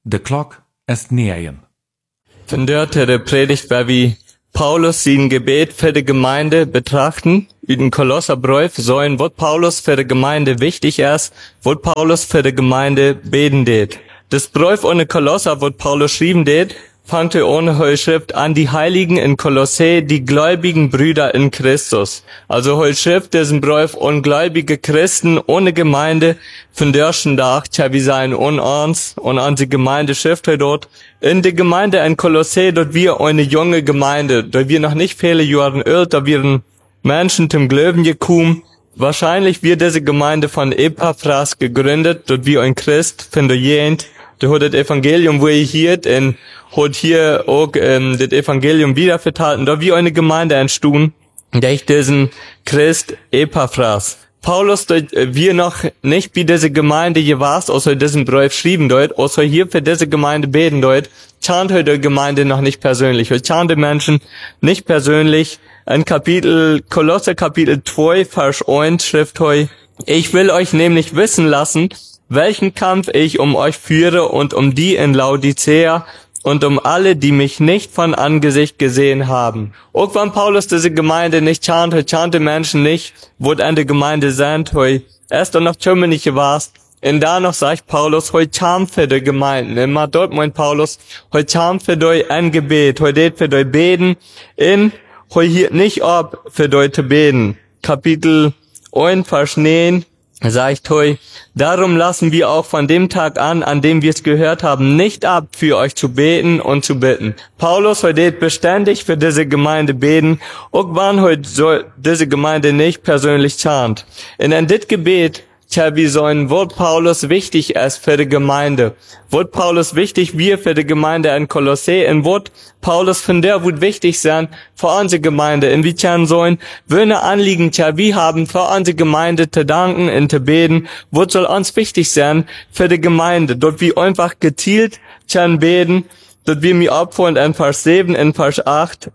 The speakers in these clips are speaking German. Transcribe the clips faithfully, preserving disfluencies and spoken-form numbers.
The clock ist nähern. Von dort der Predigt, weil wir Paulus sein Gebet für die Gemeinde betrachten, in den Kolosserbrief, sollen, was Paulus für die Gemeinde wichtig ist, was Paulus für die Gemeinde beten det. Das Brief ohne Kolosser, was Paulus schrieben det, fängt er ohne Heulschrift an die Heiligen in Kolossä, die gläubigen Brüder in Christus. Also Heulschrift, diesen Brief ungläubige Christen ohne Gemeinde, von derschen Tag, tja, wir sein und uns, und an die Gemeinde schrift er dort. In der Gemeinde in Kolossä, dort wir eine junge Gemeinde, dort wir noch nicht viele Jahre alt, da wir Menschen zum Glauben gekommen. Wahrscheinlich wird diese Gemeinde von Epaphras gegründet, dort wir ein Christ, von der Jent, der hat das Evangelium, wo er hier, und hat hier auch ähm, das Evangelium wiederverteilt, da wie eine Gemeinde entstanden, durch diesen Christ Epaphras. Paulus, dort, äh, wir noch nicht wie diese Gemeinde gewasst, außer diesen Brief schrieben dort, außer hier für diese Gemeinde beten dort, chant heute die Gemeinde noch nicht persönlich, heute chant die Menschen nicht persönlich. Ein Kapitel, Kolosser Kapitel zwei, Vers eins, schrift heu, ich will euch nämlich wissen lassen, welchen Kampf ich um euch führe und um die in Laodicea und um alle, die mich nicht von Angesicht gesehen haben. Auch wenn Paulus diese Gemeinde nicht chant, heute chant die Menschen nicht, wo an der Gemeinde sind, heu, erst und noch schon nicht gewasst. Und da noch sagt Paulus, heute chant für die Gemeinden. Immer dort meint Paulus, heute chant für die ein Gebet, heute für die beten, in, heu hier nicht ab für die zu beten. Kapitel eins, Vers neun, sagt heu, darum lassen wir auch von dem Tag an, an dem wir es gehört haben, nicht ab, für euch zu beten und zu bitten. Paulus heute beständig für diese Gemeinde beten, auch wann heute soll diese Gemeinde nicht persönlich chant. In ein dit Gebet, tja, wie so ein Wort Paulus wichtig ist für die Gemeinde. Wort Paulus wichtig, wir für die Gemeinde in Kolossä, in Wort Paulus von der wird wichtig sein für unsere Gemeinde. Inwiefern sollen wir Anliegen, tja, wir haben für unsere Gemeinde zu danken und zu beten. Wort soll uns wichtig sein für die Gemeinde. Dort wir einfach gezielt tja beten, dort wir mir abholen in Vers sieben, in Vers acht,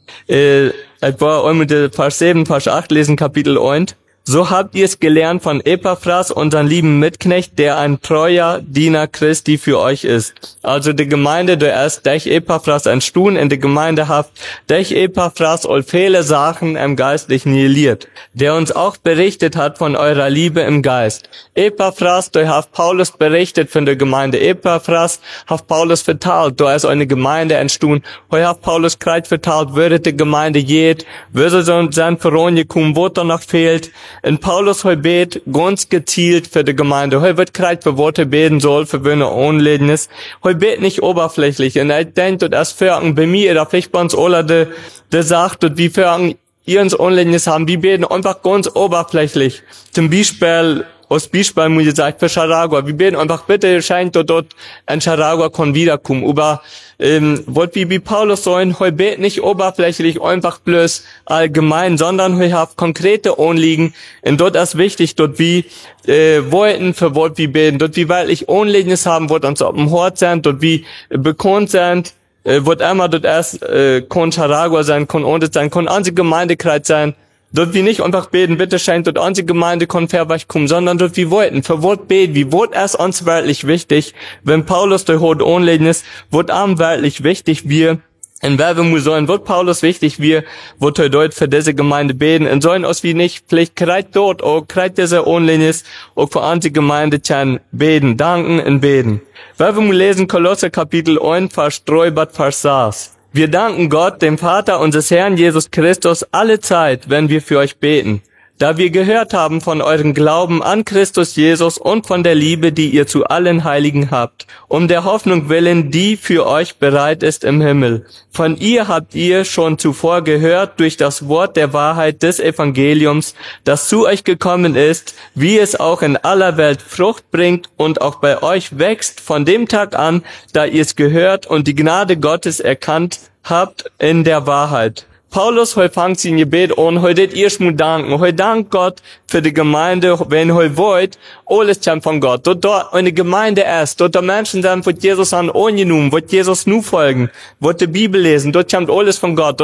äh, etwa einmal Vers sieben, Vers acht lesen, Kapitel eins. So habt ihr es gelernt von Epaphras, unseren lieben Mitknecht, der ein treuer Diener Christi für euch ist. Also die Gemeinde, der ist durch Epaphras entstanden, in der Gemeinde haft durch Epaphras all viele Sachen im Geistlichen geliert, der uns auch berichtet hat von eurer Liebe im Geist. Epaphras, der haft Paulus berichtet von der Gemeinde. Epaphras haft Paulus verteilt, da ist eine Gemeinde entstanden. Heu haft Paulus kreit verteilt, würde die Gemeinde geht, würde so sein Veronje kommen, wo da noch fehlt. In Paulus heu bet ganz gezielt für die Gemeinde. Heu wird kreit für Worte beten soll, für Wöhne Ohnlednis. Heu bet nicht oberflächlich. Und ich denke, das Förgen bei mir, da vielleicht bei uns alle, de, de sagt, und wie Förgen ihr uns Ohnlednis haben, wir beten einfach ganz oberflächlich. Zum Beispiel, aus Beispiel muss ich sagen, für Charagua. Wir beten einfach, bitte scheint dort, dort ein Charagua kann wiederkommen. Aber, ähm, wollt wie, wie Paulus sollen, heu bet nicht oberflächlich, einfach bloß allgemein, sondern heu habt konkrete Anliegen. Und dort ist wichtig, dort wie, äh, wollten für Wort wie beten, dort wie weil ich Anliegnis haben, wird uns auf dem Hort sind, dort wie äh, bekannt sind, äh, wird einmal dort erst, äh, kann Charagua sein, kann Ondet sein, kann unsere Gemeindekreis sein. Dort wie nicht einfach beten, bitte scheint dort unsere Gemeinde kann verweicht kommen, sondern dort wie wollten, für Wort beten, wie Wort ist uns wirklich wichtig. Wenn Paulus durch Hort onlegen ist, wird am wirklich wichtig, wir, in Werbe sollen, wird Paulus wichtig, wir, wird er dort für diese Gemeinde beten, und sollen uns wie nicht, vielleicht kreit dort, auch kreit diese onlegen ist, auch für unsere Gemeinde kann beten, danken und beten. Werbe lesen, Kolosser Kapitel eins, Vers drei, Vers sechs. Wir danken Gott, dem Vater unseres Herrn Jesus Christus, alle Zeit, wenn wir für euch beten, da wir gehört haben von eurem Glauben an Christus Jesus und von der Liebe, die ihr zu allen Heiligen habt, um der Hoffnung willen, die für euch bereit ist im Himmel. Von ihr habt ihr schon zuvor gehört durch das Wort der Wahrheit des Evangeliums, das zu euch gekommen ist, wie es auch in aller Welt Frucht bringt und auch bei euch wächst von dem Tag an, da ihr es gehört und die Gnade Gottes erkannt habt in der Wahrheit. Paulus, heu fangt sie in Gebet an, heu det ihr schmu danken, heu dank Gott für die Gemeinde, wenn heu wollt, alles kommt von Gott. Dort, dort eine Gemeinde ist, dort der Menschen sind, wird Jesus an angenommen, wird Jesus nu folgen, wird die Bibel lesen, dort kommt alles von Gott, dort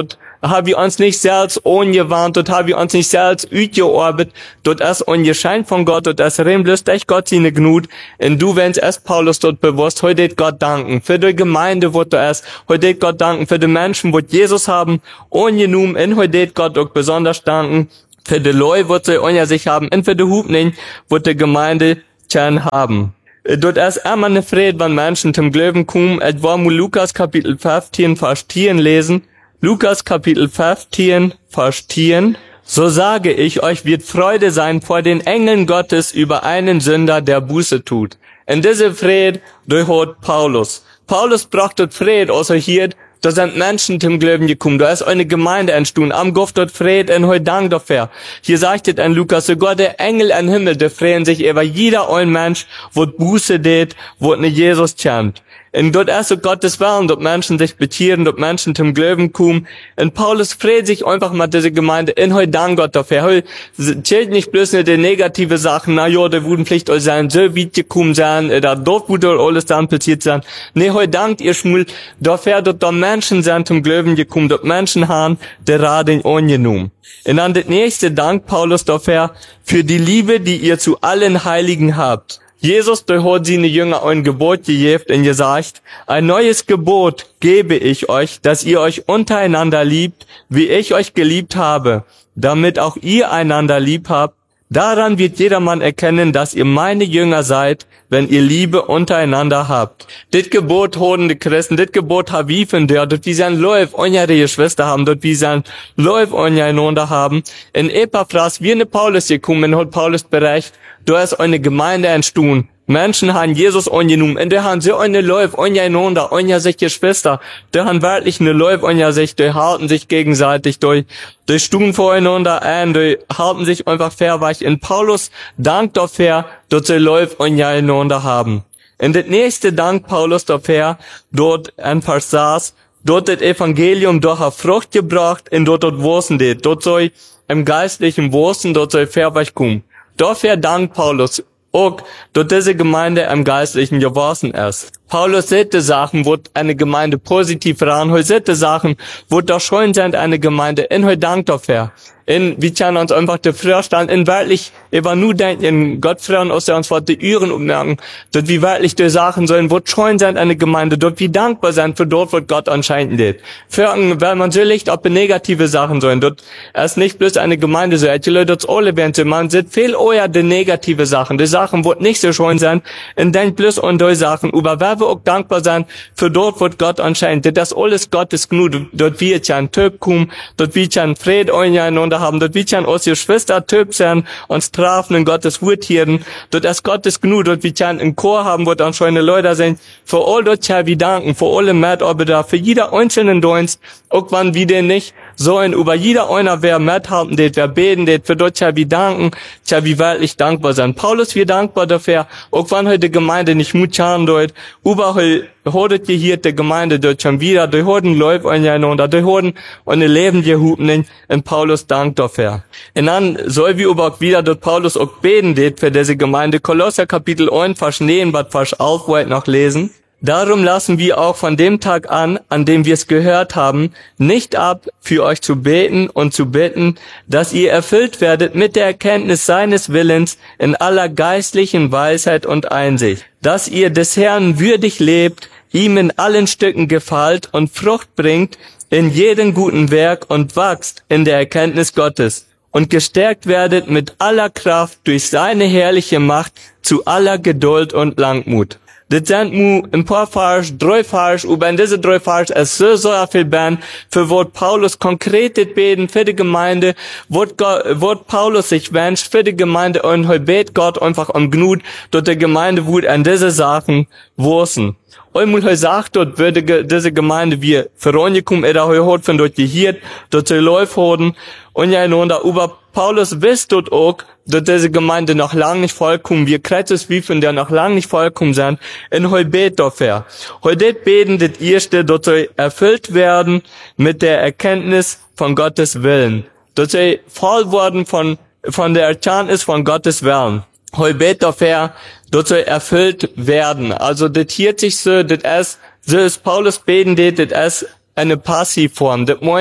haben wir uns nicht selbst ungewandt, dort haben wir uns nicht selbst utgearbeitet, dort ist ungescheint von Gott, dort ist rein bloß durch Gott seine Gnut. Und du, wenn's es Paulus dort bewusst, heute Gott danken für die Gemeinde, wo du ist, heute Gott danken für die Menschen, wo Jesus haben, ungenommen, und heute Gott auch besonders danken für die Leute, wo sie unter sich haben, und für die Hupning, wo die Gemeinde Kern haben. Dort ist immer eine Freude, wenn Menschen zum Glauben kommen. Es war mu Lukas Kapitel fünfzehn, Vers zehn lesen. Lukas Kapitel fünfzehn, Vers zehn. So sage ich euch, wird Freude sein vor den Engeln Gottes über einen Sünder, der Buße tut. In diese Freude durch Paulus. Paulus brachte Freude außer hier, da sind Menschen zum Glauben gekommen, da ist eine Gemeinde entstanden, am Gott dort Fried und heute Dank dafür. Hier sagt es an Lukas, sogar der Engel im Himmel, der freuen sich über jeder ein Mensch, wo Buße tät, wo ne Jesus kennt. Und dort ist so Gottes Willen, dort Menschen sich bekehren, dort Menschen zum Glauben kommen. Und Paulus freut sich einfach mit dieser Gemeinde, in heute Dank Gott dafür. Heu zählt nicht bloß nur die negative Sachen, na ja, da wurden vielleicht all sein, so weit gekommen sein, da dort wurde alles dann passiert sein. Nee, heute dankt ihr Schmul, dafür, dort da Menschen sind zum Glauben gekommen, dort Menschen haben, der Rat in angenommen. Und dann das nächste Dank Paulus dafür, für die Liebe, die ihr zu allen Heiligen habt. Jesus, der hat seine Jünger ein Gebot gegeben und gesagt, ein neues Gebot gebe ich euch, dass ihr euch untereinander liebt, wie ich euch geliebt habe, damit auch ihr einander lieb habt. Daran wird jedermann erkennen, dass ihr meine Jünger seid, wenn ihr Liebe untereinander habt. Dit Gebot hoden die Christen, dit Gebot havifen der, dort wie sein Läuf unsere Geschwister haben, dort wie sein Läuf untereinander haben. In Epaphras, wie eine Paulus gekommen, hat Paulus berecht, da ist eine Gemeinde entstanden. Menschen haben Jesus angenommen, und die haben so eine Läuf untereinander, unter sich Geschwister. Die haben wirklich eine Läuf unter sich, die halten sich gegenseitig, die, die stehen voreinander ein, die halten sich einfach fairweich. Und Paulus dankt dafür, dass sie Läuf untereinander haben. Und das nächste Dank Paulus dafür, dort ein Vers saß, dort das Evangelium durch eine Frucht gebracht, und dort dort wursen die, dort soll im geistlichen Wursen, dort soll fairweich kommen. Dafür dankt Paulus auch, dass diese Gemeinde im Geistlichen gewachsen ist. Paulus sieht Sachen, wo eine Gemeinde positiv ran, heute sieht Sachen, wo da schon sind eine Gemeinde, in heute Dank dafür. In, wie kann uns einfach der Vorstand, in wirklich, über nur denken, in Gott freuen, aus der uns vor die Üren ummerken, dort wie wirklich die Sachen sollen, wo schon sind eine Gemeinde, dort wie dankbar sein für dort, wo Gott anscheinend lädt. Für, weil man so liegt, ob negative Sachen sollen, dort ist nicht bloß eine Gemeinde so, die Leute dort alle werden, man sieht viel eher die negative Sachen, die Sachen, wo nicht so schön sind, und denkt bloß an die Sachen, über wer wir auch dankbar sein für dort, wo Gott anscheinend, das alles Gottes Gnut, dort wie ich ein Typ kommen, dort wie ich ein Fried untereinander haben, dort wie ich ein aus Geschwister Typ sein, uns trafen in Gottes Wort hier, dort ist Gottes Gnut, dort wie ich ein Chor haben, wo dann schon Leute sind, für all dort ja wie danken, für alle Mitarbeiter, für jeder einzelnen Dienst, auch wann wie den nicht, sollen über jeder einer, wer mithalten det, wer beten det, für dort ja wie danken, ja wie wirklich dankbar sein. Paulus, wir dankbar dafür, auch wann heute die Gemeinde nicht Mut haben dort, überall hodet ihr hier die Gemeinde dort schon wieder, die hoden läuft einander, die hoden und die Leben die hupen, und Paulus dankt dafür. Und dann soll wir aber auch wieder dort Paulus auch beten det für diese Gemeinde. Kolosser Kapitel eins, Vers neun, was Vers elf wollt noch lesen. Darum lassen wir auch von dem Tag an, an dem wir es gehört haben, nicht ab, für euch zu beten und zu bitten, dass ihr erfüllt werdet mit der Erkenntnis seines Willens in aller geistlichen Weisheit und Einsicht, dass ihr des Herrn würdig lebt, ihm in allen Stücken gefällt und Frucht bringt in jedem guten Werk und wachst in der Erkenntnis Gottes und gestärkt werdet mit aller Kraft durch seine herrliche Macht zu aller Geduld und Langmut. Das sind mu ein paar Vers, drei Vers, über diese drei Vers ist so, so viel ben, für wo Paulus konkret beten für die Gemeinde, wo, wo Paulus sich wünscht für die Gemeinde und heute bet Gott einfach um Gnut, dort die Gemeinde wird an diese Sachen wursen. Und muss sagt, dort würde diese Gemeinde wie vorangekommen, er hat von dort gehiert, dort sie läuft worden, und ja, nun da über Paulus wisst dort auch, dass diese Gemeinde noch lang nicht vollkommen, wir Kreuzes wie von der noch lang nicht vollkommen sind, in heu bet dafür. Heute beten das erste, dort soll erfüllt werden mit der Erkenntnis von Gottes Willen. Dort soll voll worden von, von der Erkenntnis von Gottes Willen. Heu bet dafür, dort soll erfüllt werden. Also das hier sich so, das ist, so ist Paulus beten, das ist eine Passivform. Das meint,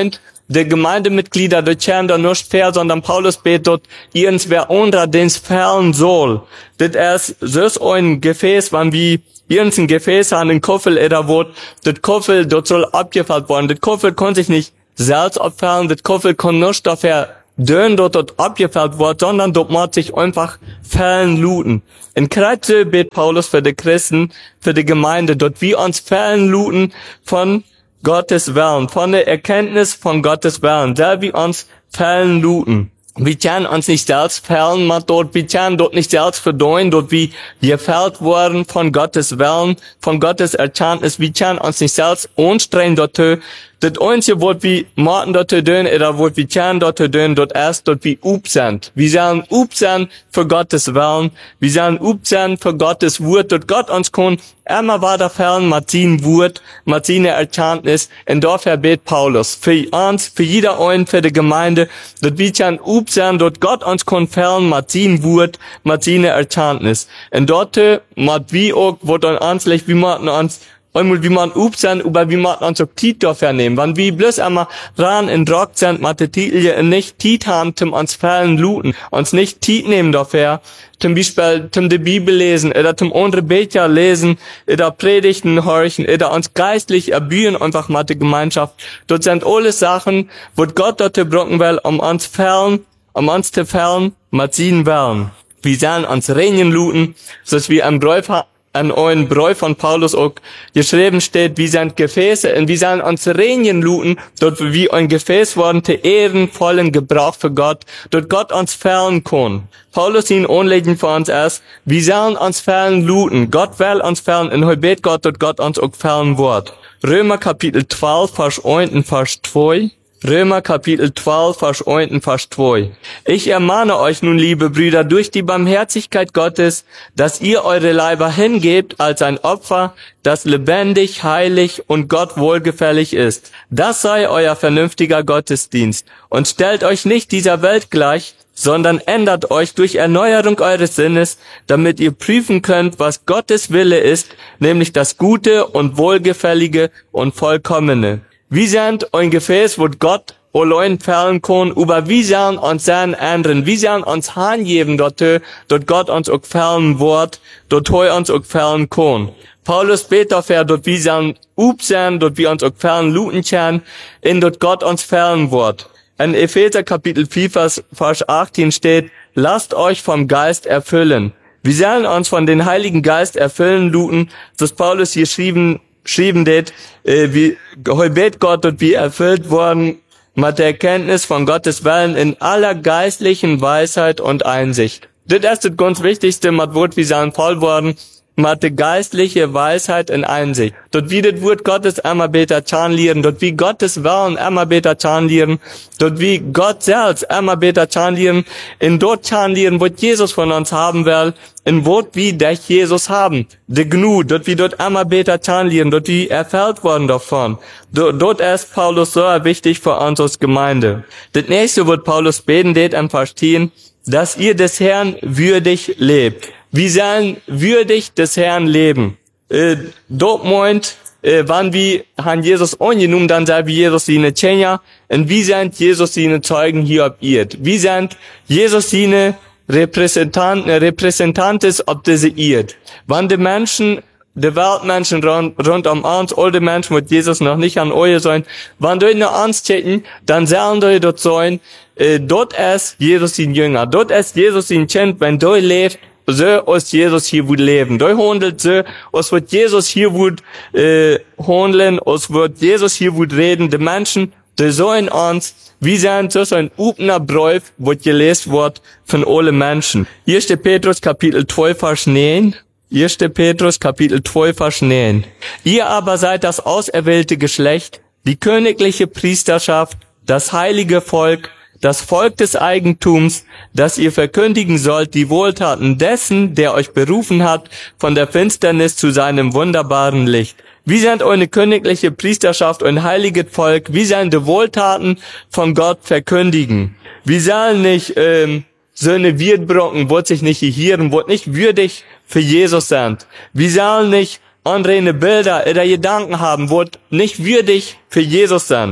der Gemeindemitglieder dort tjänar dort nicht fair, sondern Paulus bet dort ihrens wer unter dens fällen soll. Das erst so ein Gefäß, wann wie ihrens ein Gefäß an den Koffel oder wird, das Koffel dort soll abgefallen worden. Das Koffel kann sich nicht selbst abfallen, das Koffel kann nicht dafür dön dort dort abgefällt wird, sondern dort muss sich einfach Fällen looten. In Kreuze bet Paulus für die Christen, für die Gemeinde, dort wie uns Fällen looten von Gottes Willen, von der Erkenntnis von Gottes Willen, der wie uns Fällen looten. Wir können uns nicht selbst fällen, man dort, wir können dort nicht selbst verdeuen, dort wie gefällt worden von Gottes Willen, von Gottes Erkenntnis, wir können uns nicht selbst anstrengen dort. Das einzige, was wir machen dort tun, oder was wir können dort tun, dort erst dort wie up sind. Wir sollen up sein für Gottes Willen, wir sollen up sein für Gottes Wort, dort Gott uns kann immer weiter fällen mit seinem Wort, mit seiner Erkenntnis, und dafür bet Paulus, für uns, für jeder einen, für die Gemeinde, dort wir können up sein, dort Gott uns kann fällen mit seinem Wort, mit seiner Erkenntnis. Und dort, mit wie auch, wo dann uns liegt, wie machen uns einmal wie man up sind, aber wie man uns auch Tiet dafür nehmen. Wenn wir bloß einmal ran in Rock sind, mit der Titel nicht Tiet haben, zum uns Fällen looten, uns nicht Tiet nehmen dafür, zum Beispiel zum die Bibel lesen, oder zum andere Becher lesen, oder Predigten horchen, oder uns geistlich erbühen, einfach mit der Gemeinschaft. Dort sind alles Sachen, wo Gott dort brauchen will, um uns Fällen, um uns zu fällen, mit seinen Willen. Wir sollen uns Reinigen looten, so dass wir am Bräuf an einen Bräu von Paulus auch geschrieben steht, wie sind Gefäße, und wie sollen uns Reinigen looten, dort wie ein Gefäß worden, zu ehrenvollen Gebrauch für Gott, dort Gott uns fällen kann. Paulus ihn anlegen für uns erst, wie sollen uns fällen looten, Gott will uns fällen, und heute bet Gott, dort Gott uns auch fällen wird. Römer Kapitel zwölf, Vers eins und Vers zwei. Römer Kapitel zwölf, Vers eins und Vers zwei. Ich ermahne euch nun, liebe Brüder, durch die Barmherzigkeit Gottes, dass ihr eure Leiber hingebt als ein Opfer, das lebendig, heilig und Gott wohlgefällig ist. Das sei euer vernünftiger Gottesdienst. Und stellt euch nicht dieser Welt gleich, sondern ändert euch durch Erneuerung eures Sinnes, damit ihr prüfen könnt, was Gottes Wille ist, nämlich das Gute und Wohlgefällige und Vollkommene. Wir sind ein Gefäß, wo Gott allein fällen kann, aber wir sollen uns dann ändern. Wir sollen uns hingeben dort, dort Gott uns auch fällen wird, dort er uns auch fällen kann. Paulus betet dafür, dort wir sollen up sein, dort wir uns auch fällen looten können, in dort Gott uns fällen wird. In Epheser Kapitel vier, Vers achtzehn steht, lasst euch vom Geist erfüllen. Wir sollen uns von den Heiligen Geist erfüllen looten, das Paulus hier schrieben, schrieben det, äh, wie, bet Gott und wie erfüllt worden mit der Erkenntnis von Gottes Willen in aller geistlichen Weisheit und Einsicht. Das ist das ganz Wichtigste, mit Wort wie sagen voll worden, mit der geistliche Weisheit und Einsicht. Dort wie das Wort Gottes immer besser chanlieren, dort wie Gottes Willen immer besser chanlieren, dort wie Gott selbst immer besser chanlieren, in dort chanlieren, was Jesus von uns haben will, in Wort wie der Jesus haben. De Gnu, dort wie dort immer besser chanlieren, dort wie erfüllt worden davon. Dort, dort ist Paulus so wichtig für uns als Gemeinde. Das nächste wird Paulus beten, det am Verstehen, dass ihr des Herrn würdig lebt. Wir sollen würdig des Herrn leben. Äh, dort meint, äh, wann wir haben Jesus angenommen, dann sei wir Jesus seine Tschenja, und wir sind Jesus seine Zeugen hier auf Erd. Wir sind Jesus seine Repräsentanten, Repräsentantes auf diese Erd. Wann die Menschen, die Weltmenschen rund, rund um uns, all die Menschen, mit Jesus noch nicht an euch sein, wann die noch uns checken, dann sollen die dort sein, äh, dort ist Jesus sein Jünger, dort ist Jesus sein Kind, wenn du lebt, so als Jesus hier wohl leben. Da handelt so, als wird Jesus hier wohl äh, handeln, als wird Jesus hier wohl reden. Die Menschen, die sollen uns, wir sind so ein offener Brief, was gelesen wird von allen Menschen. erster Petrus Kapitel zwei, Vers neun. erster Petrus Kapitel zwei, Vers neun. Ihr aber seid das auserwählte Geschlecht, die königliche Priesterschaft, das heilige Volk, das Volk des Eigentums, das ihr verkündigen sollt, die Wohltaten dessen, der euch berufen hat, von der Finsternis zu seinem wunderbaren Licht. Wir sind eine königliche Priesterschaft, ein heiliges Volk. Wir sollen die Wohltaten von Gott verkündigen. Wir sollen nicht ähm, so eine Wirtbrocken, wo sich nicht hier, wo nicht würdig für Jesus sind. Wir sollen nicht andere Bilder oder Gedanken haben, wo nicht würdig für Jesus sind.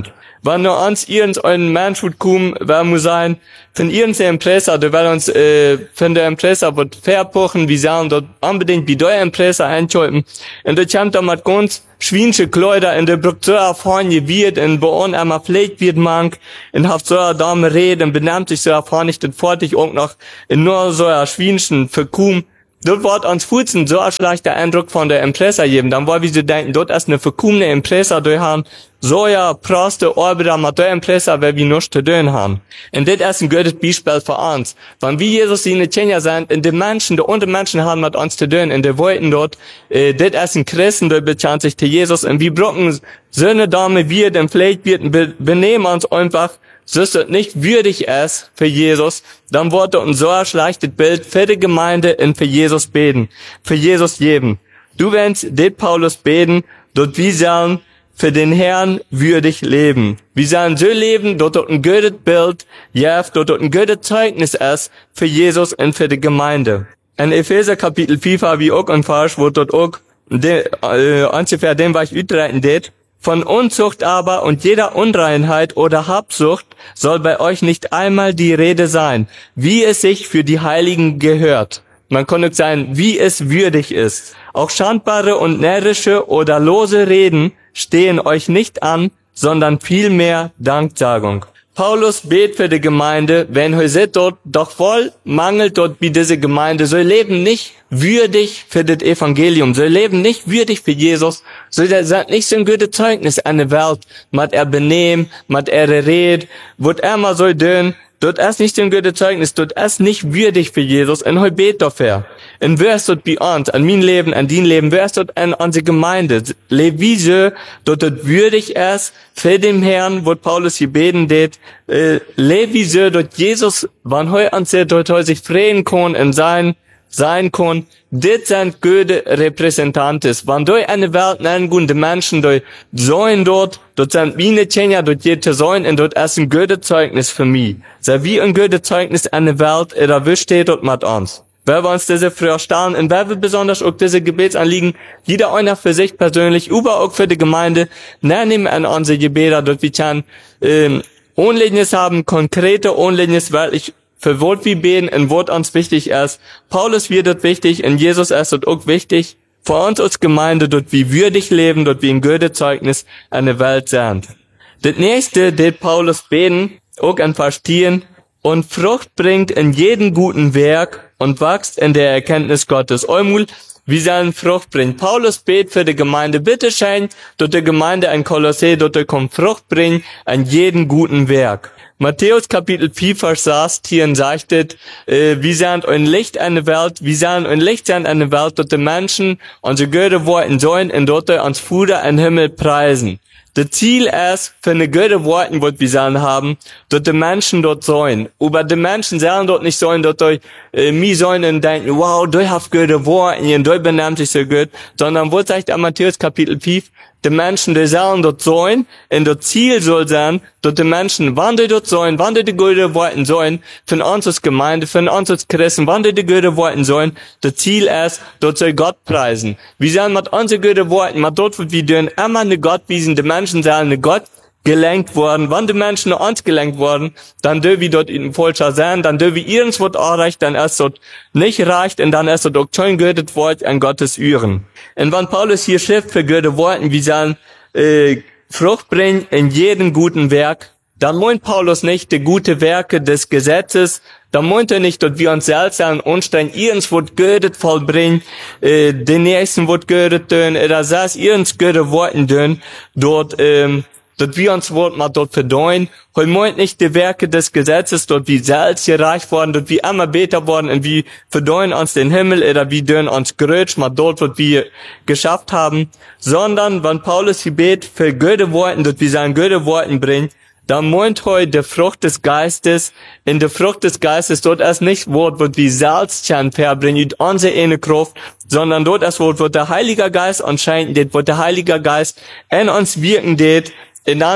Wenn nur uns irgendein Mensch wird kommen, wer muss sein, von irgendeiner Impressa, der will uns, äh, von der Impressa wird verpuchen, wir sollen dort unbedingt bei der Impressa einschalten. Und da kommt da mit ganz schwienische Kleider, und der braucht so erfahren wird, und bei uns einmal pflegt wird mank, und hat so eine Dame redet, und benimmt sich so erfahren nicht, und fertig auch noch in nur so einer schwienischen Verkum. Dort wird uns Futzen so ein schlechter Eindruck von der Impressa geben. Dann wollen wir so denken, dort ist eine verkommene Impressa, die haben so ja proste Arbeiter mit der Impressa, weil wir nichts zu tun haben. Und das ist ein gutes Beispiel für uns. Wenn wir Jesus in der Tschenja sind, und die Menschen, die unter Menschen haben mit uns zu tun, und die wollten dort, äh, das ist ein Christen, der bekennt sich zu Jesus, und wir brauchen so eine Dame, wir, den vielleicht wir benehmen uns einfach, so ist das nicht würdig ist für Jesus, dann wurde uns so ein schlechtes Bild für die Gemeinde und für Jesus beten, für Jesus geben. Du willst det Paulus beten, dort wir sollen für den Herrn würdig leben. Wir sollen so leben, dort dort ein gutes Bild, ja, dort dort ein gutes Zeugnis ist für Jesus und für die Gemeinde. In Epheser Kapitel vier habe ich auch ein Vers, wo dort auch, de, äh, ungefähr dem, was ich utreiten det. Von Unzucht aber und jeder Unreinheit oder Habsucht soll bei euch nicht einmal die Rede sein, wie es sich für die Heiligen gehört. Man kann auch sagen, wie es würdig ist. Auch schandbare und närrische oder lose Reden stehen euch nicht an, sondern vielmehr Danksagung. Paulus bet für die Gemeinde, wenn ihr seht dort, doch voll mangelt dort wie diese Gemeinde, so leben nicht würdig für das Evangelium, so leben nicht würdig für Jesus, so sind nicht so ein gutes Zeugnis an der Welt, mit er benehmen, mit er red, wird er mal so dünn, dort ist nicht so ein gutes Zeugnis, dort ist nicht würdig für Jesus, und heute bet dafür. Und wer ist dort bei uns, an mein Leben, an dein Leben, wer ist dort an unsere Gemeinde? Leb wie so, dort dort würdig ist, für den Herrn, wo Paulus gebeten hat, äh, leb wie so, dort Jesus, wann heu uns dort heu sich freuen kann und sein, sein kann, das sind gute Repräsentanten. Wenn du eine Welt nennen gute Menschen, die sollen dort, dort sind meine Tschenja, dort jede sollen, und dort ist ein gutes Zeugnis für mich. So wie ein gutes Zeugnis an der Welt, oder wie steht dort mit uns? Weil wir uns diese früher stellen, und weil wir besonders auch diese Gebetsanliegen, jeder einer für sich persönlich, aber auch für die Gemeinde, nehmen an unsere Gebete, dort wir können, ähm, Unliches haben, konkrete Unliches, weil ich für Wort wie beten, und Wort uns wichtig ist. Paulus wird dort wichtig, und Jesus ist dort auch wichtig. Für uns als Gemeinde, dort wie würdig leben, dort wie ein gutes Zeugnis an der Welt sind. Das nächste, das Paulus beten, auch an Verstehen, und Frucht bringt in jedem guten Werk und wächst in der Erkenntnis Gottes. Eumul, wie sollen Frucht bringen? Paulus betet für die Gemeinde, bitte scheint, dort die Gemeinde ein Kolossä, dort kommt Frucht bringen an jedem guten Werk. Matthäus Kapitel vier, Vers sechs, hier sagt es, äh, wir sind ein Licht an der Welt, wir sind ein Licht an der Welt, dort die Menschen unsere gute Worte sollen, und dort uns Vater im Himmel preisen. Das Ziel ist, für eine gute Worte, was wir sollen haben, dort die Menschen dort sollen. Aber die Menschen sollen dort nicht sollen, dort äh, mir sollen denken, wow, du hast gute Worte, und du benimmt sich so gut, sondern wo sagt er Matthäus Kapitel vier, die Menschen, die sollen dort sein, und das Ziel soll sein, dort die Menschen, wann die dort sein, wann die die gute Worte sollen, von uns als Gemeinde, von uns als Christen, wann die die gute Worte sollen, das Ziel ist, dort soll Gott preisen. Wir sollen mit unseren guten Worten, mit dort, wo wir tun, immer eine Gott wiesen, die Menschen sollen eine Gott gelenkt worden. Wenn die Menschen nach uns gelenkt worden, dann dürfen wir dort in falscher sein, dann dürfen wir ihrens Wort erreicht, dann ist dort nicht reicht, und dann ist dort auch kein gutes Wort an Gottes Üren. Und wenn Paulus hier schrift für gute Worte, wir sollen äh, Frucht bringen in jedem guten Werk, dann meint Paulus nicht die gute Werke des Gesetzes, dann meint er nicht, dass wir uns selbst an Umständen ihrens Wort Gödet vollbringen, äh, den nächsten Wort Gödet tun, oder das ihrens gute Worten tun, dort, ähm, dort wir uns Wort mal dort verdeuen. Heu meint nicht die Werke des Gesetzes, dort wie selbst gereicht worden, dort wie immer beter worden, und wie verdeuen uns den Himmel, oder wie dön uns grötsch, mal dort, was wir geschafft haben, sondern, wenn Paulus Gebet für gute Worten, dort wie seine gute Worten bringt, dann meint heu die Frucht des Geistes, in der Frucht des Geistes, dort ist nicht Wort, was wie Salz kann verbringen, unsere eine Kraft, sondern dort ist Wort, was der Heilige Geist anscheinend, das, was der Heilige Geist in uns wirken, det, und dann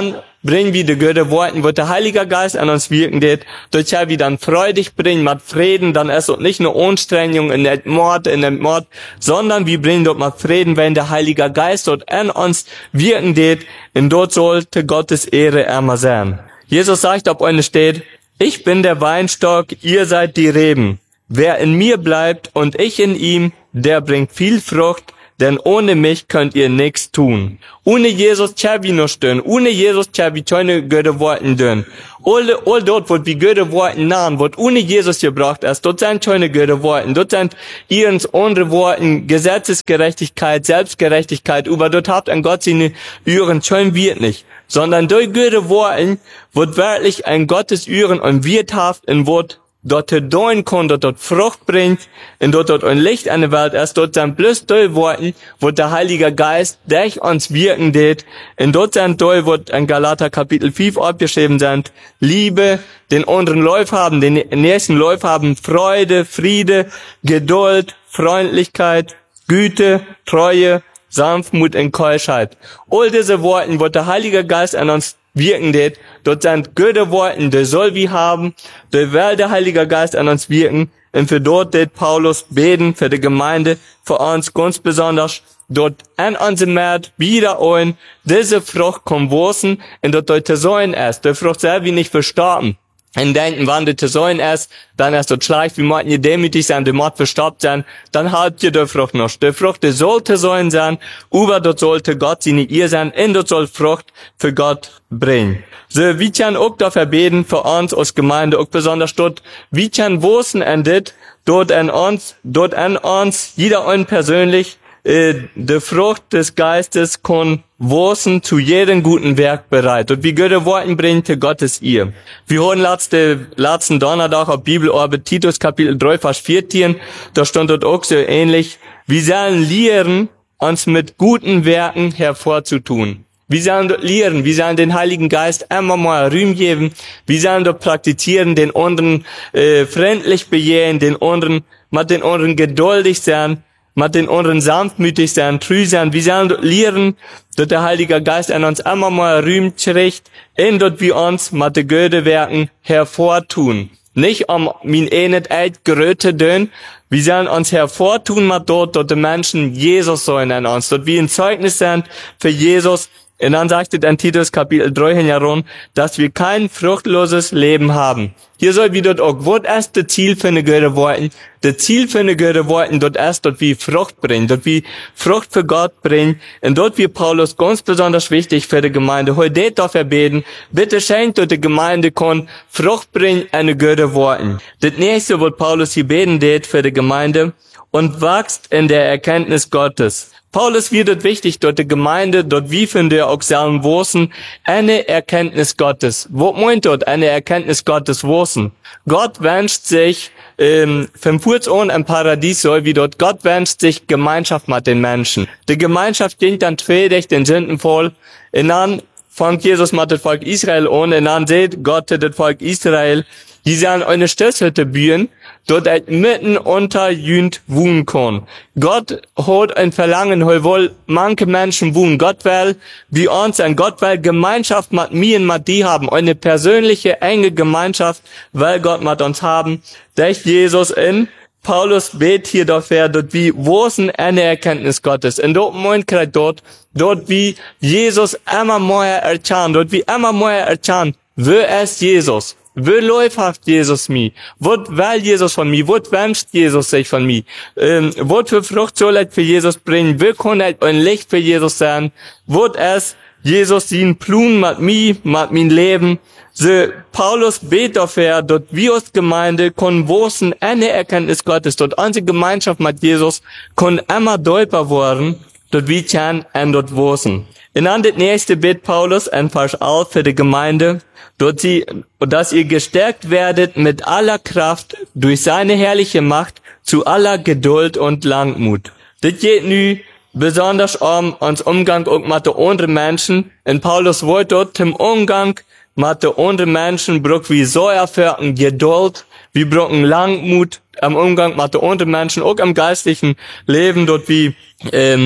bringen wir die gute Worten, wo der Heilige Geist an uns wirken wird, dort shall wir dann freudig bringen, mit Frieden, dann ist und nicht nur Anstrengung in den Mord, in den Mord, sondern wir bringen dort mit Frieden, wenn der Heilige Geist dort an uns wirken wird, und dort sollte Gottes Ehre immer sein. Jesus sagt, ob eine steht, ich bin der Weinstock, ihr seid die Reben. Wer in mir bleibt und ich in ihm, der bringt viel Frucht, denn ohne mich könnt ihr nichts tun. Ohne Jesus tja wir noch stehen, ohne Jesus tja wir keine gute Worten tun. All, all dort, wo wir gute Worten nahen, wo ohne Jesus gebracht ist, dort sind keine gute Worten, dort sind ihrens andere Worten, Gesetzesgerechtigkeit, Selbstgerechtigkeit, aber dort habt ein Gott seine Üren schön wird nicht, sondern durch gute Worten wird wirklich ein Gottes Üren und wirthaft in Wort dort doin kann, dort dort Frucht bringt, und dort dort ein Licht an der Welt ist, dort sind bloß doll Worten, wo der Heilige Geist durch uns wirken wird, und dort sind doll, wo in Galater Kapitel fünf abgeschrieben sind, Liebe, den anderen Lauf haben, den nächsten Lauf haben, Freude, Friede, Geduld, Freundlichkeit, Güte, Treue, Sanftmut und Keuschheit. All diese Worten, wo der Heilige Geist an uns wirken wird, dort sind gute Worte, die soll wir haben, die will der Heilige Geist an uns wirken, und für dort wird Paulus beten, für die Gemeinde, für uns ganz besonders, dort an unserem Markt wieder ein, diese Frucht kommt wachsen, und dort dort zu sein ist, die Frucht selber nicht verstorben. Und denken, wann die zu sein ist, dann ist dort schlecht, wie möchten ihr demütig sein, die Mord verstoppt sein, dann habt ihr die Frucht noch. Die Frucht, die sollte sein sein, aber dort sollte Gott sie nicht ihr sein, und dort soll Frucht für Gott bringen. So, wir können auch dafür beten, für uns als Gemeinde, auch besonders dort, wir können wissen, endet, dort an uns, dort an uns, jeder einen persönlich, äh, die Frucht des Geistes kann wissen, zu jedem guten Werk bereit. Und wie gute Worten bringt Gottes ihr. Wir hören letzte, letzten Donnerstag auf Bibelarbeit Titus Kapitel drei, Vers vierzehn, da stand dort auch so ähnlich, wir sollen lehren, uns mit guten Werken hervorzutun. Wir sollen dort lehren, wir sollen den Heiligen Geist immer mal Rühm geben, wir sollen dort praktizieren, den anderen äh, freundlich bejehen, den anderen, mit den anderen geduldig sein, mit den anderen sanftmütig sein, treu sein. Wir sollen dort lehren, dass der Heilige Geist an uns immer mal rühmt schricht, und dort wir uns mit den guten Werken hervortun. Nicht um min enet eit gröte dön, wir sollen uns hervortun mit dort, dort die Menschen Jesus sollen an uns, dort wir ein Zeugnis sind für Jesus. Und dann sagt es in Titus Kapitel drei herum, dass wir kein fruchtloses Leben haben. Hier soll wie dort auch, wo ist das Ziel für eine gute Worten? Das Ziel für eine gute Worten, dort ist, dort wie Frucht bringen, dort wie Frucht für Gott bringen. Und dort wie Paulus ganz besonders wichtig für die Gemeinde. Heute dafür beten, bitte schenkt dort die Gemeinde kann Frucht bringen, eine gute Worten. Das nächste, was Paulus hier beten wird für die Gemeinde, und wächst in der Erkenntnis Gottes. Paulus wird dort wichtig, dort die Gemeinde, dort wie von der auch selben Wosen, eine Erkenntnis Gottes. Wo meint dort eine Erkenntnis Gottes Wosen? Gott wünscht sich, ähm, vom Furz an im Paradies soll wie dort, Gott wünscht sich Gemeinschaft mit den Menschen. Die Gemeinschaft ging dann twedig den Sündenfall, und dann fängt Jesus mit dem Volk Israel an, und dann seht Gott das Volk Israel, die sollen eine Stößhütte bauen, dort ein mitten unter Jünd wohnen kann. Gott hat ein Verlangen, weil wohl manche Menschen wohnen. Gott will, wie uns, ein Gott will Gemeinschaft mit mir und mit die haben. Eine persönliche, enge Gemeinschaft will Gott mit uns haben. Durch Jesus in Paulus bet hier dafür, dort wie wosen eine Erkenntnis Gottes. Und dort meint er dort, dort wie Jesus immer mehr erkannt, dort wie immer mehr erkannt, wer ist Jesus? Wo läuft Jesus mir? Was will Jesus von mir? Was wünscht Jesus sich von mir? Ähm, was für Frucht soll er für Jesus bringen? Wo kann er ein Licht für Jesus sein? Was ist Jesus sein Plan mit mir, mit meinem Leben? So, Paulus betet dafür, dort wir als Gemeinde können wissen, eine Erkenntnis Gottes, dort unsere Gemeinschaft mit Jesus kann immer deutlicher werden, dort wir können und dort wissen. Und dann das nächste Bild Paulus, ein Vers elf für die Gemeinde, dort sie, dass ihr gestärkt werdet mit aller Kraft durch seine herrliche Macht zu aller Geduld und Langmut. Das geht nu besonders um uns Umgang auch mit den anderen Menschen. In Paulus Wort dort im Umgang mit den anderen Menschen braucht wir so erfahren Geduld, wir brauchen Langmut im Umgang mit den anderen Menschen, auch im geistlichen Leben dort wie, ähm,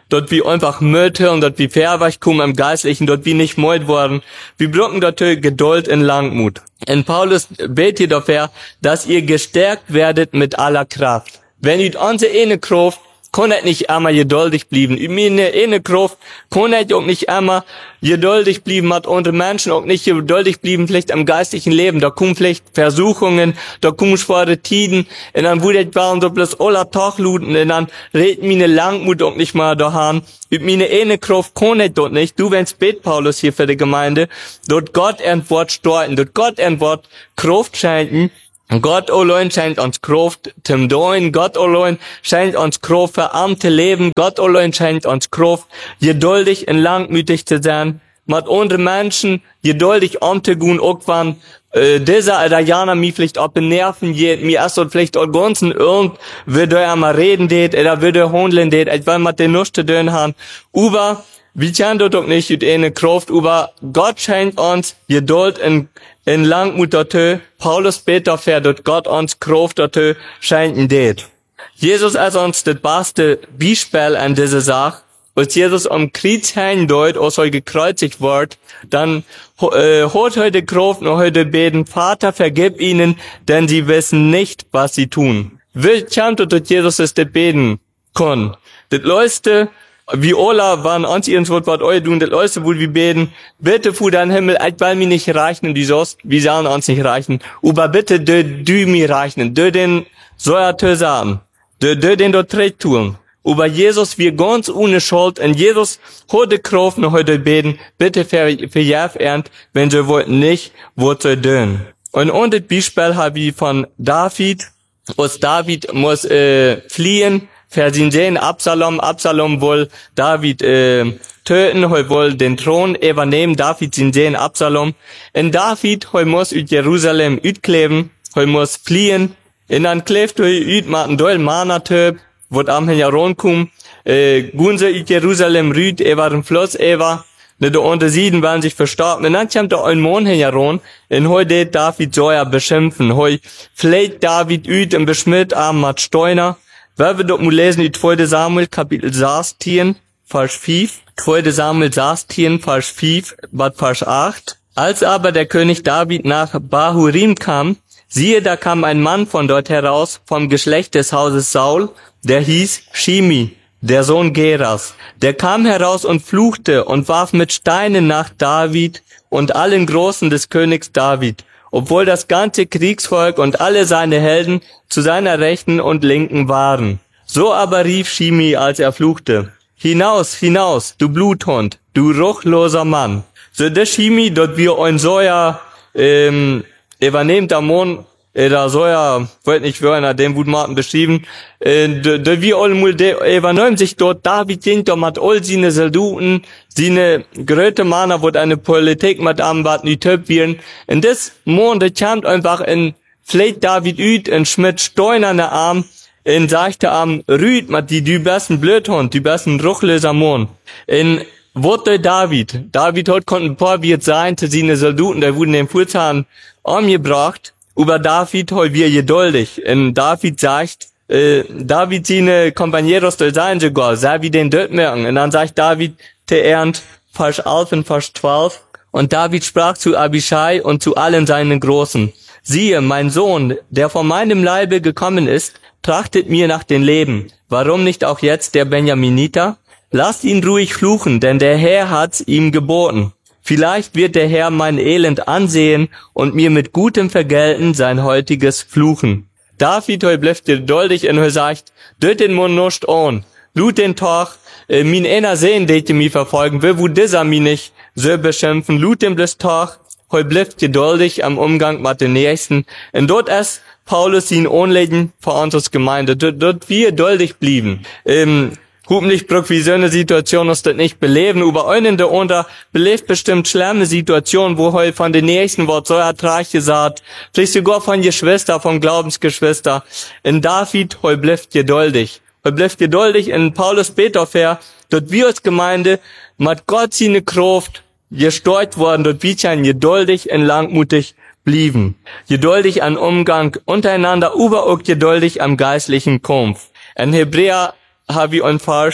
dort wie einfach Mütter und dort wie Verweich kommen am Geistlichen, dort wie nicht meut worden. Wir brauchen dort Geduld und Langmut. Und Paulus betet dafür, dass ihr gestärkt werdet mit aller Kraft. Wenn ihr unsere eine Kraft kann es nicht immer geduldig bleiben. In meine eine Kraft kann es auch nicht immer geduldig bleiben, mit anderen Menschen auch nicht geduldig bleiben, vielleicht am geistlichen Leben. Da kommen vielleicht Versuchungen, da kommen schwere Tiden, und dann würde ich waren so bloß aller Tag luten, und dann redet meine Langmut auch nicht mal daheim. Mit meine eine Kraft kann ich dort nicht. Du, wenn's bet, Paulus, hier für die Gemeinde, dort Gott ein Wort steuern, dort Gott ein Wort Kraft schenken, Gott allein schenkt uns Kraft zum Tun, Gott allein schenkt uns Kraft für Amte leben, Gott allein schenkt uns Kraft, geduldig und langmütig zu sein, mit anderen Menschen geduldig umzugehen, auch wenn äh, dieser oder jener mich vielleicht auf den Nerven geht, mir erst dort vielleicht auch ganzen irgend, würde er mal reden det, oder würde er handeln det, als wenn man den nicht zu tun haben, aber wir können dort auch nicht mit eine Kraft, aber Gott schenkt uns Geduld und in Langmut dazu. Paulus betet dafür, dass Gott uns Kraft dazu schenken det. Jesus ist uns das beste Beispiel an dieser Sache. Als Jesus am Kreuz hängen dort, als er gekreuzigt wird, dann äh, hat heute Kraft und heute beten, Vater, vergib ihnen, denn sie wissen nicht, was sie tun. Wie kommt es, dass Jesus es das beten kann? Das Leute, wie Ola waren uns ihren Wort, was euch tun, das Leute, wo wir beten, bitte vor dein Himmel, weil mir nicht reichen, die sonst, wir sollen uns nicht reichen, aber bitte, du, du mir reichen, du den soll er zu sagen, du, du den dort recht tun. Aber Jesus, wir ganz ohne Schuld, und Jesus heute Kraft und heute beten, bitte verjäf ernt, wenn sie wollten nicht, wo zu tun. Und und das Beispiel habe ich von David, als David muss äh, fliehen, für sein Sohn Absalom, Absalom will David äh, töten, er will den Thron übernehmen, David sein Sohn Absalom. Und David, er muss aus Jerusalem utkleben, er muss fliehen, und dann klebt er ut mit einem doll Mana-Typ, wird am Jaron kommen, äh, gehen sie aus Jerusalem rüt, über den Fluss, über, ne, da unter Sieden werden sich verstorben, und dann kommt da ein Mann Jaron, und heute David soll er beschimpfen, heu fleht David ut und beschmiert am mit Steuner. Weil wir dort mal lesen, die zweite Samuel, Kapitel sechzehn, Vers fünf. zweite Samuel sechzehn, Vers fünf, Vers acht. Als aber der König David nach Bahurim kam, siehe, da kam ein Mann von dort heraus, vom Geschlecht des Hauses Saul, der hieß Shimi, der Sohn Geras. Der kam heraus und fluchte und warf mit Steinen nach David und allen Großen des Königs David, obwohl das ganze Kriegsvolk und alle seine Helden zu seiner Rechten und Linken waren. So aber rief Shimi, als er fluchte, hinaus, hinaus, du Bluthund, du ruchloser Mann. So der Shimi, dort wir ein Soja, ähm, übernehmt am Mond, äh, da Soja, wollt nicht für einer, den Wutmarten beschrieben, äh, dort wir allmul, der übernehmt sich dort, David ging dort mit all seine Soldaten, seine gröte Männer, wird eine Politik mit am, wat nie töp werden. In des Mond, der kommt einfach in, vielleicht David üt, in Schmidt steinerne Arm, in seichte Arm rüt, mit die, die besten Blödhund, die besten ruchlöser Mond. In, wurde David, David hat konnten ein paar wird sein, zu seine Soldaten, der wurden den Furzahn umgebracht, über David hat wir geduldig. Und David sagt, äh, David seine Compañeros soll sein sogar, sei wie den dort merken. Und dann sagt David, der Ernt, Vers elf und Vers zwölf. Und David sprach zu Abishai und zu allen seinen Großen, siehe, mein Sohn, der von meinem Leibe gekommen ist, trachtet mir nach dem Leben. Warum nicht auch jetzt der Benjaminiter? Lasst ihn ruhig fluchen, denn der Herr hat's ihm geboten. Vielleicht wird der Herr mein Elend ansehen und mir mit gutem vergelten sein heutiges Fluchen. David heu bleibt geduldig und heu sagt, dört den Mund nicht an. Lut den Tag, äh, min einer sehen, die mich verfolgen will, wo dieser mich nicht so beschimpfen. Lut den bloß Tag, heu bleibt geduldig am Umgang mit den Nächsten. Und dort ist Paulus ihn anlegen für unsere Gemeinde. Dort, dort wir geduldig blieben. Ähm, Hoffentlich braucht wie so eine Situation uns das nicht beleben, aber einen der unter belebt bestimmt schlimme Situationen, wo heu von den Nächsten Wort so ertrag gesagt, vielleicht sogar von Geschwister, von Glaubensgeschwister. In David heu bleibt geduldig. Heu bleibt geduldig in Paulus Peterfer, dort wir als Gemeinde mit Gott seine Kraft gesteuert worden, dort wir schon geduldig und langmutig blieben. Geduldig an Umgang untereinander, aber auch geduldig am geistlichen Kampf. In Hebräer habe ich ein Vers,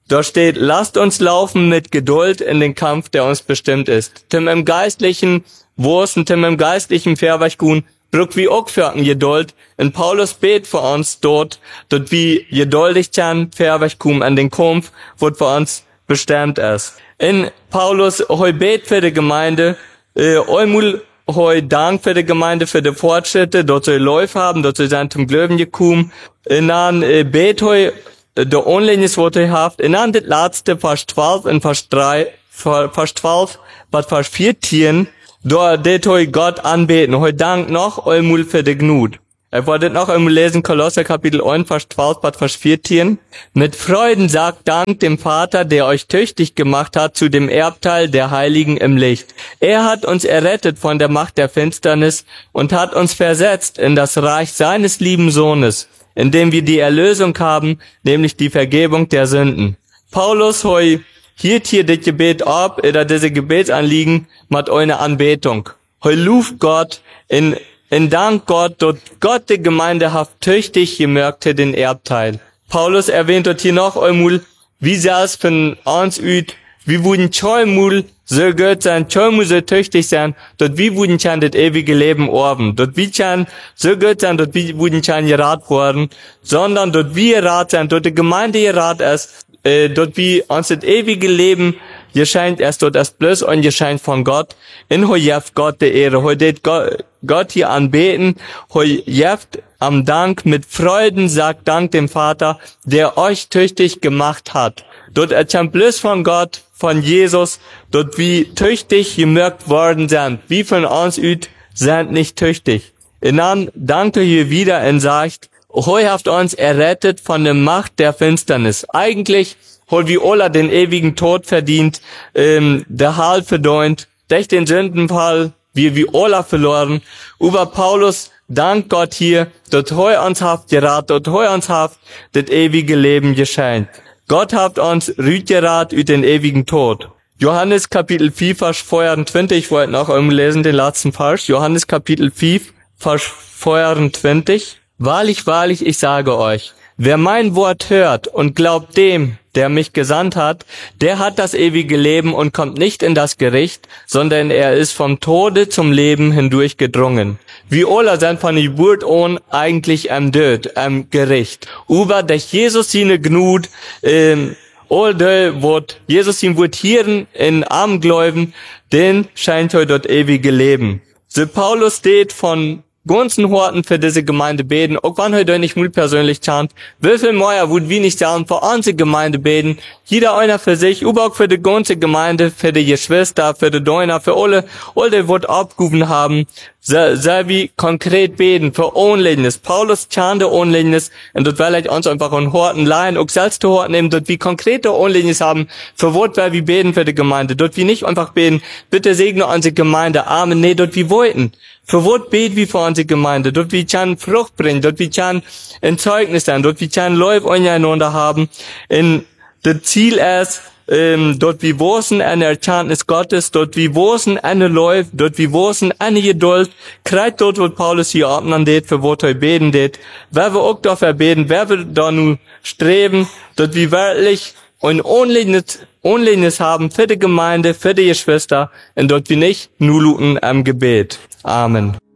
Da steht, lasst uns laufen mit Geduld in den Kampf, der uns bestimmt ist. Tim im geistlichen Wursen, Tim im geistlichen Verweichgun, brück wie auch für ein Geduld. Und Paulus bet für uns dort, dort wie geduldig can Verweichkum an den Kampf, wo für uns bestimmt ist. In Paulus heu bet für die Gemeinde, äh, eumul heu Dank für die Gemeinde für die Fortschritte, dort soll Läufe haben, dort soll sein zum Glauben gekommen. Und dann äh, bet heu der Onlinis, was ihr habt, und dann das letzte, Vers zwölf und Vers drei, Vers zwölf, was Vers vierzehn, da det heu Gott anbeten, heu Dank noch eumul für die Gnut. Er wollte noch einmal lesen, Kolosser Kapitel eins, Vers zwölf, was Vers vierzehn. Mit Freuden sagt Dank dem Vater, der euch tüchtig gemacht hat zu dem Erbteil der Heiligen im Licht. Er hat uns errettet von der Macht der Finsternis und hat uns versetzt in das Reich seines lieben Sohnes, indem wir die Erlösung haben, nämlich die Vergebung der Sünden. Paulus heu hielt hier das Gebet ab, oder diese Gebetsanliegen mit einer Anbetung. Heu luft Gott in, in Dank Gott, dort Gott die Gemeinde haft tüchtig gemerkt den Erbteil. Paulus erwähnt dort hier noch einmal, wie sehr es von uns üt, wie wurden Schäumul so gut sein, Schäumul so tüchtig sein, dort wie wurden schon das ewige Leben orben, dort wie schon so gut sein, dort wie wurden schon gerat worden, sondern dort wie gerat sein, dort die Gemeinde gerat ist, äh, dort wie uns das ewige Leben gescheint erst, dort erst bloß und gescheint von Gott, in ho jeft Gott die Ehre, ho det Gott, Gott hier anbeten, ho jeft am Dank mit Freuden sagt Dank dem Vater, der euch tüchtig gemacht hat. Dort erzählt bloß von Gott, von Jesus, dort wie tüchtig gemerkt worden sind, wie von uns üt, sind nicht tüchtig. Und dann danke hier wieder und sagt, heu habt uns errettet von der Macht der Finsternis. Eigentlich, hol wie Ola den ewigen Tod verdient, ähm, der Hal verdient, durch den Sündenfall, wie wie Ola verloren. Über Paulus, dank Gott hier, dort heu uns haft gerat, dort heu uns haft, das ewige Leben geschenkt. Gott habt uns rütgerat üt den ewigen Tod. Johannes Kapitel vier, Vers vierundzwanzig, ich wollte noch einmal lesen, den letzten Vers. Johannes Kapitel vier, Vers vierundzwanzig. Wahrlich, wahrlich, ich sage euch, wer mein Wort hört und glaubt dem, der mich gesandt hat, der hat das ewige Leben und kommt nicht in das Gericht, sondern er ist vom Tode zum Leben hindurch gedrungen. Wie Ola sind von Geburt an eigentlich am Död, am Gericht. Über das Jesus seine Gnut, ähm, all de, wot Jesus ihn wird hier in Arm gläuben, den scheint heute dort ewige Leben. So Paulus steht von ganzen Horten für diese Gemeinde beten, auch wann heute nicht mut persönlich chant, wie viel mehr wird wir nicht sagen, für unsere Gemeinde beten, jeder einer für sich, überhaupt für die ganze Gemeinde, für die Geschwister, für die Deuner, für alle, alle wird abgerufen haben, soll wie konkret beten, für Ohnlichnis. Paulus chante Ohnlichnis, und dort will ich uns einfach an Horten leihen, auch selbst zu Horten nehmen, dort wie konkrete Ohnlichnis haben, für Wort weil wir beten für die Gemeinde, dort wie nicht einfach beten, bitte segne unsere Gemeinde, Amen, nee, dort wie wollten. Für Wort bet wie für unsere Gemeinde, dort wie can Frucht bringen, dort wie can ein Zeugnis sein, dort wie can Leute untereinander haben. In das Ziel ist, ähm, dort wie wosen eine Erkenntnis Gottes, dort wie wosen eine läuft, dort wie wosen eine Geduld, kreit dort, wo Paulus hier abnan det, für Wort heu beten det, wer wir auch dafür beten, wer wir da nun streben, dort wie wirklich und Ohnlichnis, Ohnlichnis haben für die Gemeinde, für die Geschwister, und dort wie nicht, nur luten am Gebet. Amen.